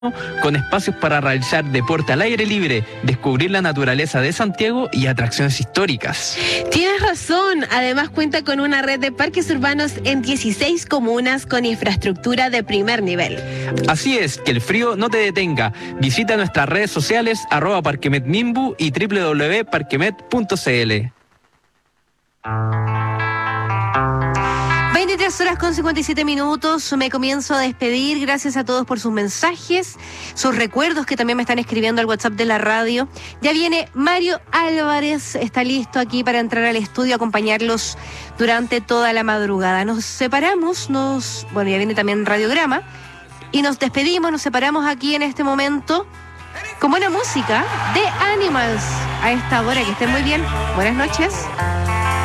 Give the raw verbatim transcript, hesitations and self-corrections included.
con espacios para realizar deporte al aire libre, descubrir la naturaleza de Santiago y atracciones históricas. Tienes razón, además cuenta con una red de parques urbanos en dieciséis comunas con infraestructura de primer nivel. Así es, que el frío no te detenga. Visita nuestras redes sociales arroba parquemetmimbu y doble u doble u doble u punto parquemet punto c l. veintitrés horas con cincuenta y siete minutos, me comienzo a despedir, gracias a todos por sus mensajes, sus recuerdos que también me están escribiendo al WhatsApp de la radio. Ya viene Mario Álvarez, está listo aquí para entrar al estudio, acompañarlos durante toda la madrugada. Nos separamos, nos, bueno, ya viene también Radiograma, y nos despedimos, nos separamos aquí en este momento con buena música de Animals a esta hora. Que estén muy bien, buenas noches.